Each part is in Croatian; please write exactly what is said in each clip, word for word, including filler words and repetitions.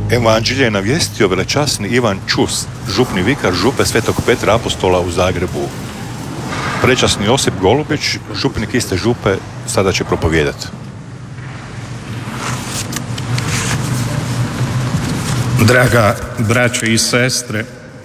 Evanđelje je navijestio velečasni Ivan Čus, župni vikar župe Svetog Petra Apostola u Zagrebu. Prečasni Josip Golubić, župnik iste župe, sada će propovijedati. Draga braće i sestre,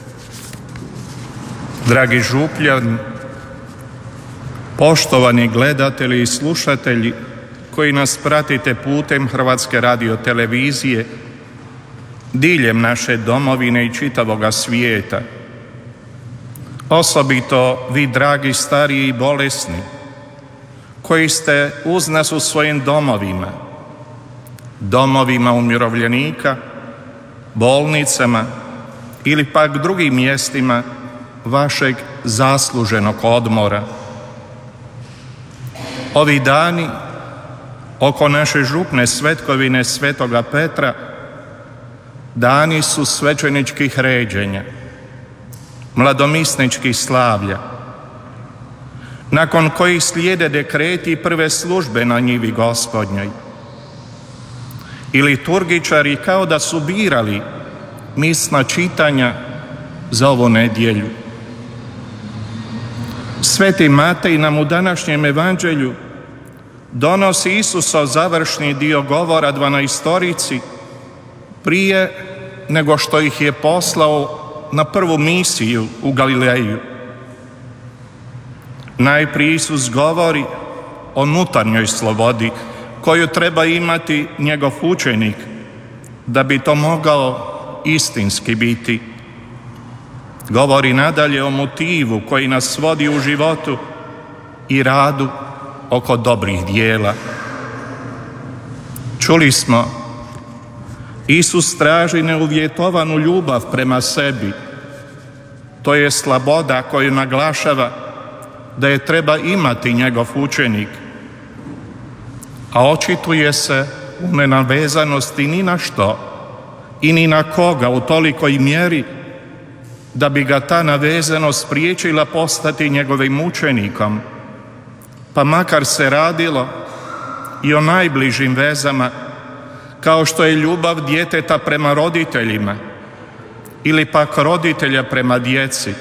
dragi župljani, poštovani gledatelji i slušatelji koji nas pratite putem Hrvatske radiotelevizije, diljem naše domovine i čitavoga svijeta. Osobito vi, dragi stariji i bolesni, koji ste uz nas u svojim domovima, domovima umirovljenika, bolnicama ili pak drugim mjestima vašeg zasluženog odmora. Ovi dani oko naše župne svetkovine Svetoga Petra dani su svećeničkih ređenja, mladomisničkih slavlja, nakon kojih slijede dekreti prve službe na njivi Gospodnjoj. I liturgičari kao da su birali misna čitanja za ovu nedjelju. Sveti Matej nam u današnjem evanđelju donosi Isusov završni dio govora dvanaestorici prije nego što ih je poslao na prvu misiju u Galileju. Najprije Isus govori o unutarnjoj slobodi koju treba imati njegov učenik da bi to mogao istinski biti. Govori nadalje o motivu koji nas vodi u životu i radu oko dobrih dijela. Čuli smo, Isus traži neuvjetovanu ljubav prema sebi. To je sloboda koju naglašava da je treba imati njegov učenik, a očituje se u nenavezanosti ni na što i ni na koga u tolikoj mjeri da bi ga ta navezanost spriječila postati njegovim učenikom, pa makar se radilo i o najbližim vezama, kao što je ljubav djeteta prema roditeljima ili pak roditelja prema djeci.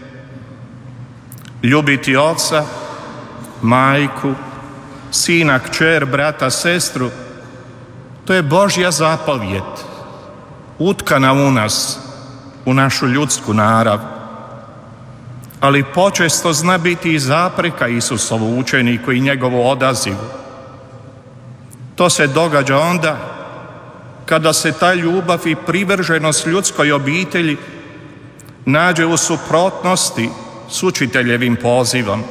Ljubiti oca, majku, sina, kćer, brata, sestru, to je Božja zapovijed, utkana u nas, u našu ljudsku narav. Ali počesto zna biti i zapreka Isusovu učeniku i njegovu odazivu. To se događa onda kada se ta ljubav i privrženost ljudskoj obitelji nađe u suprotnosti s učiteljevim pozivom.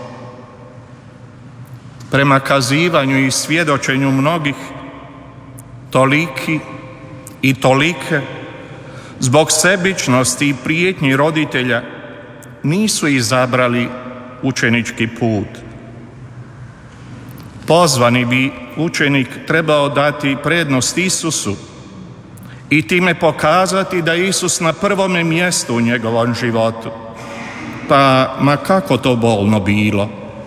Prema kazivanju i svjedočenju mnogih, toliki i tolike zbog sebičnosti i prijetnji roditelja nisu izabrali učenički put. Pozvani bi učenik trebao dati prednost Isusu i time pokazati da je Isus na prvome mjestu u njegovom životu, pa ma kako to bolno bilo.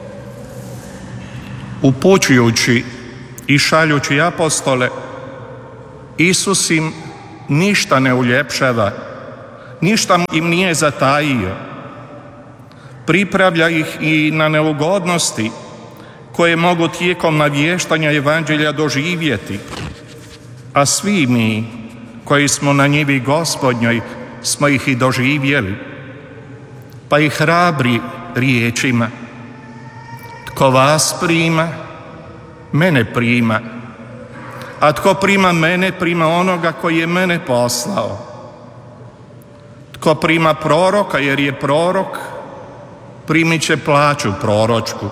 Upućujući i šaljući apostole, Isus im ništa ne uljepšava, ništa im nije zatajio. Pripravlja ih i na neugodnosti koje mogu tijekom navještanja evanđelja doživjeti, a svi mi koji smo na njivi Gospodnjoj smo ih i doživjeli, pa ih hrabri riječima: tko vas prima, mene prima, a tko prima mene, prima onoga koji je mene poslao. Tko prima proroka jer je prorok, primit će plaću proročku.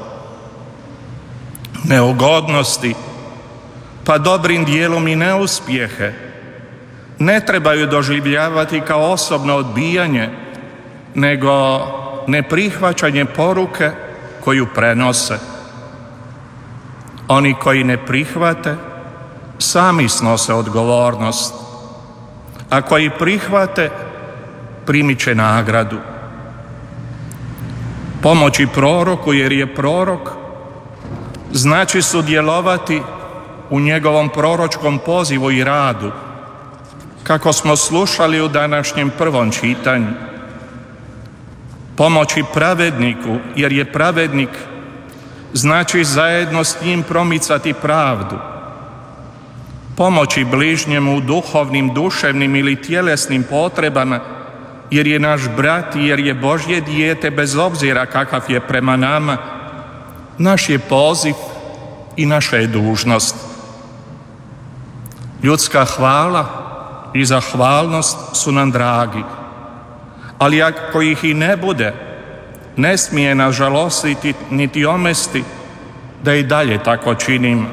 Neugodnosti, pa dobrim dijelom i neuspjehe, ne trebaju doživljavati kao osobno odbijanje, nego neprihvaćanje poruke koju prenose. Oni koji ne prihvate, sami snose odgovornost, a koji prihvate, primit će nagradu. Pomoći proroku jer je prorok znači sudjelovati u njegovom proročkom pozivu i radu, Kako smo slušali u današnjem prvom čitanju, pomoći pravedniku, jer je pravednik, znači zajedno s njim promicati pravdu. Pomoći bližnjemu u duhovnim, duševnim ili tjelesnim potrebama, jer je naš brat i jer je Božje dijete, bez obzira kakav je prema nama, naš je poziv i naša je dužnost. Ljudska hvala i zahvalnost su nam dragi, ali ako ih i ne bude, ne smije nas žalostiti niti omesti da i dalje tako činimo.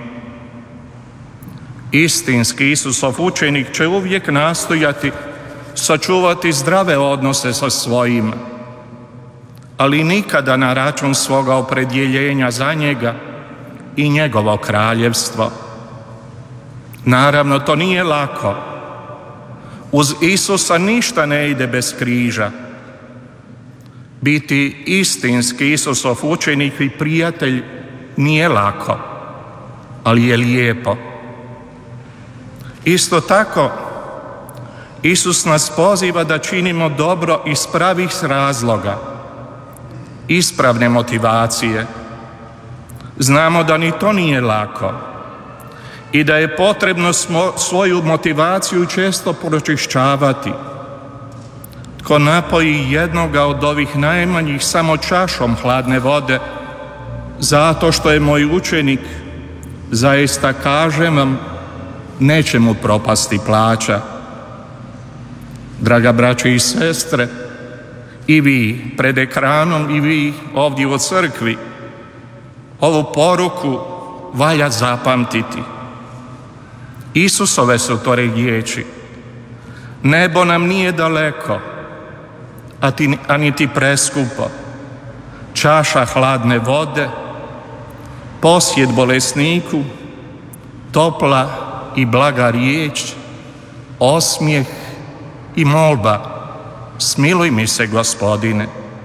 Istinski Isusov učenik će uvijek nastojati sačuvati zdrave odnose sa svojima, ali nikada na račun svoga opredjeljenja za njega i njegovo kraljevstvo. Naravno, to nije lako. Uz Isusa ništa ne ide bez križa. Biti istinski Isusov učenik i prijatelj nije lako, ali je lijepo. Isto tako, Isus nas poziva da činimo dobro iz pravih razloga, ispravne motivacije. Znamo da ni to nije lako i da je potrebno smo, svoju motivaciju često pročišćavati. Tko napoji jednoga od ovih najmanjih samo čašom hladne vode, zato što je moj učenik, zaista kažem vam, neće mu propasti plaća. Draga braćo i sestre, i vi pred ekranom i vi ovdje u crkvi, ovu poruku valja zapamtiti. Isusove su to riječi. Nebo nam nije daleko, a, ti, a niti preskupo. Čaša hladne vode, posjet bolesniku, topla i blaga riječ, osmijeh i molba: smiluj mi se, Gospodine.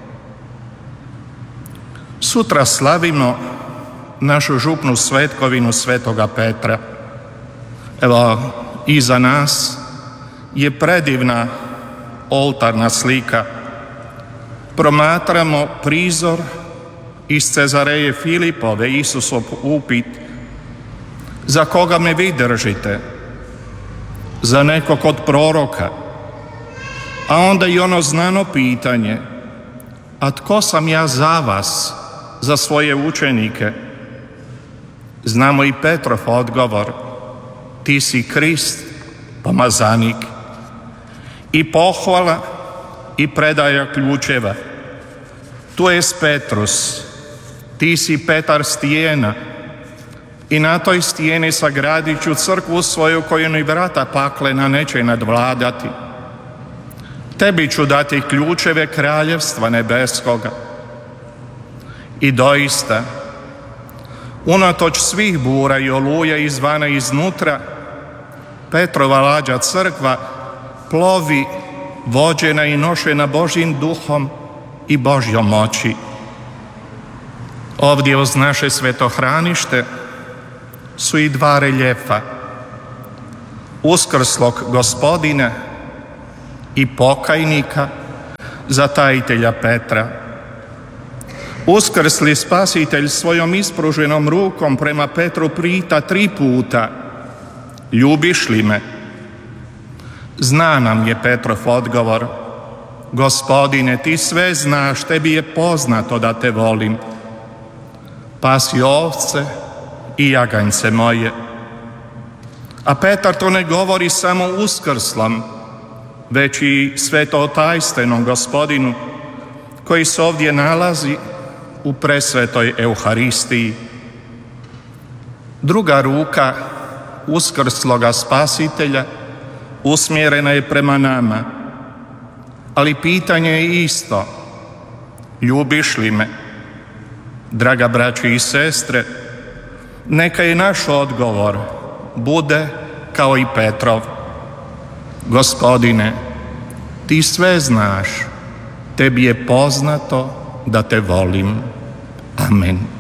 Sutra slavimo našu župnu svetkovinu Svetoga Petra. Evo, iza nas je predivna oltarna slika. Promatramo prizor iz Cezareje Filipove, Isusov upit: za koga me vi držite? Za nekog od proroka. A onda i ono znano pitanje: a tko sam ja za vas, za svoje učenike? Znamo i Petrov odgovor: ti si Krist, pomazanik. I pohvala i predaja ključeva: tu je Petrus, ti si Petar stijena, i na toj stijeni sagradit ću crkvu svoju, koju ni vrata paklena neće nadvladati. Tebi ću dati ključeve kraljevstva nebeskoga. I doista, unatoč svih bura i oluja izvana i iznutra, Petrova lađa crkva plovi, vođena i nošena Božjim duhom i Božjom moći. Ovdje uz naše svetohranište su i dva reljefa: uskrslog Gospodina i pokajnika, zatajitelja Petra. Uskrsli Spasitelj svojom ispruženom rukom prema Petru pita tri puta: ljubiš li me? Zna nam je Petrov odgovor: Gospodine, ti sve znaš, tebi je poznato da te volim. Pasi ovce i jaganjce moje. A Petar to ne govori samo uskrslom, već i svetotajstvenom Gospodinu, koji se ovdje nalazi u presvetoj Euharistiji. Druga ruka uskrsloga Spasitelja usmjerena je prema nama, ali pitanje je isto: ljubiš li me? Draga braćo i sestre, neka i naš odgovor bude kao i Petrov: Gospodine, ti sve znaš, tebi je poznato da te volim. Amen.